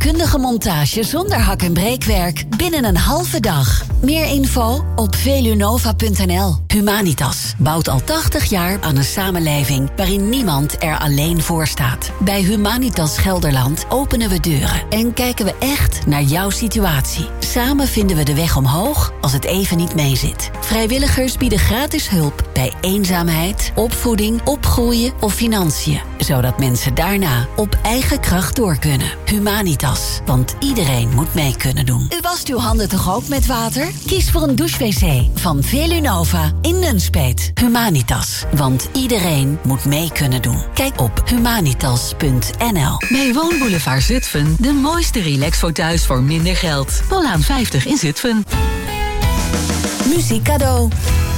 vakkundige montage zonder hak- en breekwerk binnen een halve dag. Meer info op velunova.nl. Humanitas bouwt al 80 jaar aan een samenleving waarin niemand er alleen voor staat. Bij Humanitas Gelderland openen we deuren en kijken we echt naar jouw situatie. Samen vinden we de weg omhoog als het even niet meezit. Vrijwilligers bieden gratis hulp bij eenzaamheid, opvoeding, opgroeien of financiën. Zodat mensen daarna op eigen kracht door kunnen. Humanitas, want iedereen moet mee kunnen doen. U wast uw handen toch ook met water? Kies voor een douche-wc van Velunova in Nunspeet. Humanitas, want iedereen moet mee kunnen doen. Kijk op humanitas.nl. Bij Woonboulevard Zutphen de mooiste relaxfotuis voor minder geld. Paulaan 50 in Zutphen. Muziek cadeau.